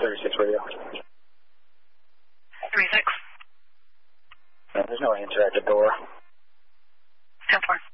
36 radio. 36. There's no answer at the door. 10-4.